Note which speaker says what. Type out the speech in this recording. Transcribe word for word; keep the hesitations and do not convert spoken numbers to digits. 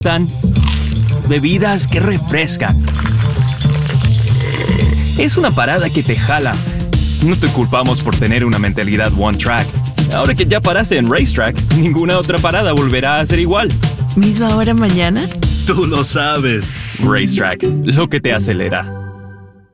Speaker 1: Tan bebidas que refrescan. Es una parada que te jala. No te culpamos por tener una mentalidad one track. Ahora que ya paraste en Racetrack, ninguna otra parada volverá a ser igual.
Speaker 2: ¿Misma hora mañana?
Speaker 1: Tú lo sabes. Racetrack, lo que te acelera.